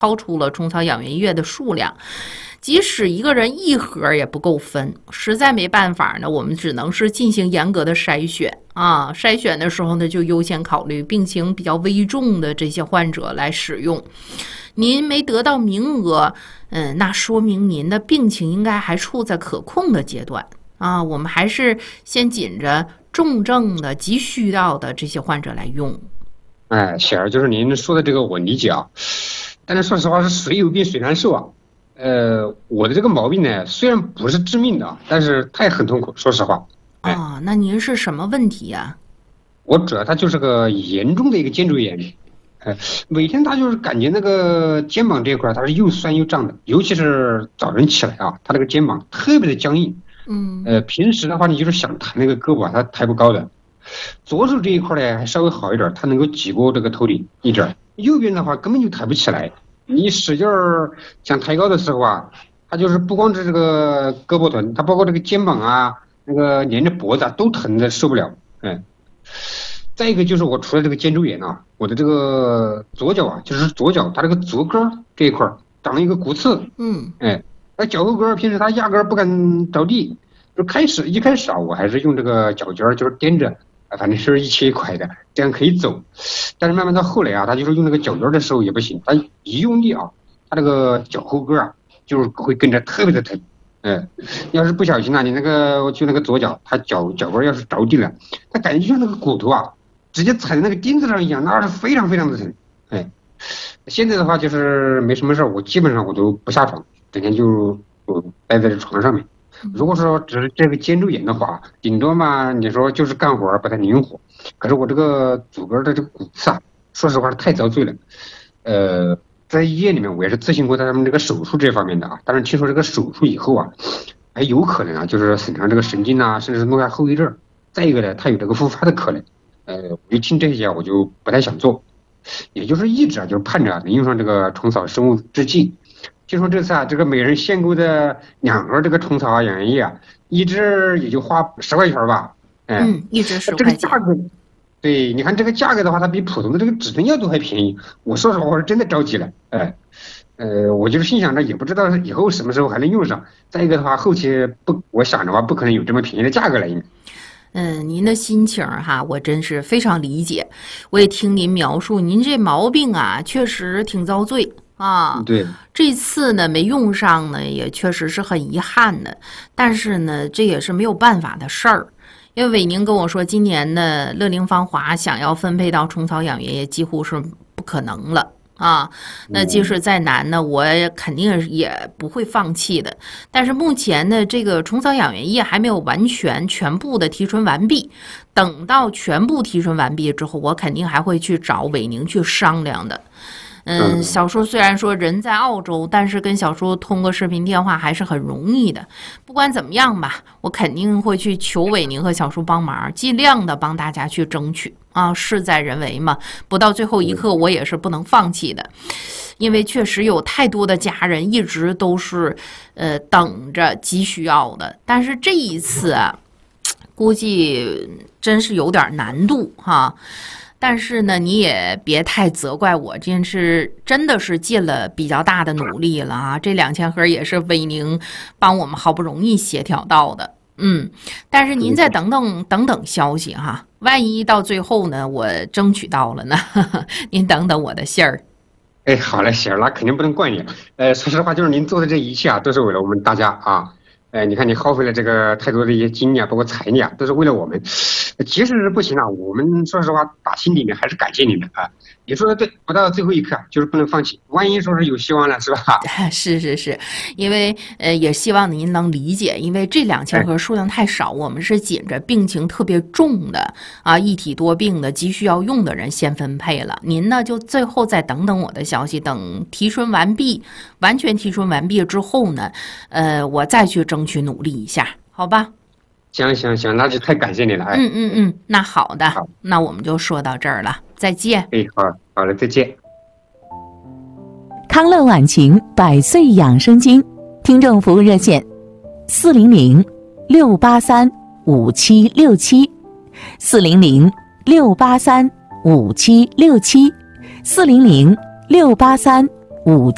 超出了虫草养源液的数量。即使一个人一盒也不够分，实在没办法呢，我们只能是进行严格的筛选啊。筛选的时候呢，就优先考虑病情比较危重的这些患者来使用。您没得到名额，那说明您的病情应该还处在可控的阶段啊。我们还是先紧着重症的、急需要的这些患者来用。 显然就是您说的这个我理解啊，但是说实话是谁有病谁难受啊。我的这个毛病呢，虽然不是致命的，但是它也很痛苦。说实话。 那您是什么问题呀？ 我主要它就是个严重的一个肩周炎。每天他就是感觉那个肩膀这一块它是又酸又胀的，尤其是早晨起来啊，他那个肩膀特别的僵硬。平时的话你就是想抬那个胳膊它抬不高的。左手这一块呢还稍微好一点，它能够挤过这个头顶一点，右边的话根本就抬不起来。你使劲儿想抬高的时候啊，它就是不光是这个胳膊疼，它包括这个肩膀啊，那个连着脖子都疼的受不了。再一个就是我除了这个肩周炎啊，我的这个左脚啊，就是左脚它这个足跟这一块长了一个骨刺。那脚后跟平时它压根不敢着地，就一开始啊，我还是用这个脚尖就是掂着，反正是一切一块的，这样可以走。但是慢慢到后来啊，他就是用那个脚尖的时候也不行，他一用力啊，他这个脚后跟啊，就是会跟着特别的疼。要是不小心啊，你那个就那个左脚，他脚跟要是着地了，他感觉就像那个骨头啊，直接踩在那个钉子上一样，那是非常非常的疼。现在的话就是没什么事，我基本上我都不下床，整天就待在这床上面。如果说只是这个肩周炎的话，顶多嘛，你说就是干活不太灵活。可是我这个足跟的这个骨刺啊，说实话是太遭罪了。在医院里面我也是咨询过他们这个手术这方面的啊，但是听说这个手术以后啊，还有可能啊，就是损伤这个神经啊，甚至是落下后遗症。再一个呢，它有这个复发的可能。我一听这些我就不太想做，也就是一直啊，就是盼着能用上这个虫草生物制剂。听说这次啊，这个每人限购的2盒这个虫草养源液啊，一支也就花10块钱吧。 一支10块钱。 这个价格，对，你看这个价格的话，它比普通的这个止疼药都还便宜。我说实话，我是真的着急了。我就是心想着也不知道以后什么时候还能用上。再一个的话，后期我想的话，不可能有这么便宜的价格来用。 您的心情哈，我真是非常理解。我也听您描述，您这毛病啊，确实挺遭罪啊。 对， 这次呢没用上呢，也确实是很遗憾的。但是呢，这也是没有办法的事儿。因为伟宁跟我说，今年的乐龄芳华想要分配到虫草养源液几乎是不可能了。那即使再难呢，我肯定也不会放弃的。但是目前呢，这个虫草养源液还没有全部的提纯完毕。等到全部提纯完毕之后，我肯定还会去找伟宁去商量的。小叔虽然说人在澳洲，但是跟小叔通过视频电话还是很容易的。不管怎么样吧，我肯定会去求伟宁和小叔帮忙，尽量的帮大家去争取啊，事在人为嘛，不到最后一刻我也是不能放弃的。因为确实有太多的家人一直都是等着急需要的，但是这一次啊，估计真是有点难度哈。但是呢，你也别太责怪我，真的是尽了比较大的努力了啊！这2000盒也是伟宁帮我们好不容易协调到的，但是您再等等消息哈，万一到最后呢，我争取到了呢，您等等我的信儿。 好嘞，行，那肯定不能怪你。说实话，就是您做的这一切啊，都是为了我们大家啊。你看你耗费了这个太多的一些精力啊，包括财力啊，都是为了我们。即使是不行啊，我们说实话打心里面还是感谢你的啊。你说的对，不到最后一刻就是不能放弃，万一说是有希望了，是吧？ 是，因为也希望您能理解，因为这2000盒数量太少，我们是紧着病情特别重的啊，一体多病的急需要用的人先分配了。您呢就最后再等等我的消息，等完全提纯完毕之后呢，我再去争取努力一下，好吧？ 行，那就太感谢你了。 那好的，那我们就说到这儿了，再见。 好了，再见。 康乐晚晴100岁养生经听众服务热线：400-683-5767，400-683-5767，400-683-5767。